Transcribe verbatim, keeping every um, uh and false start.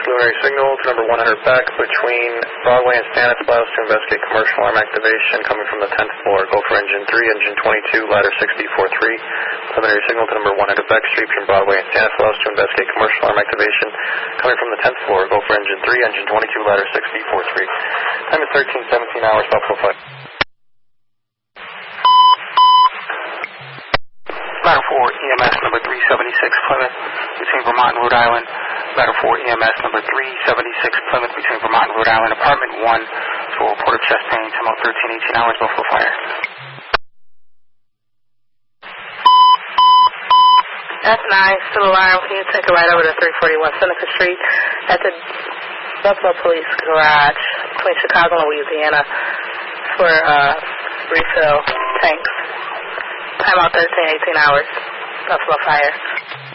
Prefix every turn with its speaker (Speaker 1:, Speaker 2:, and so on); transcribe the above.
Speaker 1: preliminary signal to number one hundred Beck between Broadway and Stanislaus to investigate commercial arm activation coming from the tenth floor. Go for engine three, engine twenty-two, ladder sixty-four three. Preliminary signal to number one hundred Beck Street between Broadway and Stanislaus to investigate commercial arm activation coming from the tenth floor. Go for engine three, engine twenty-two, ladder sixty-four three. Time is thirteen seventeen hours, Buffalo five.
Speaker 2: Ladder four, E M S number three seventy-six, Plymouth, between Vermont and Rhode Island. Ladder four, E M S number three seventy-six, Plymouth, between Vermont and Rhode Island. Apartment one, for report of chest pain, time out thirteen eighteen hours, Buffalo Fire.
Speaker 3: F nine, still alarm. Can you take a ride over to three forty-one Seneca Street at the Buffalo Police Garage between Chicago and Louisiana for uh, refill tanks? Time out thirteen eighteen hours, Buffalo Fire.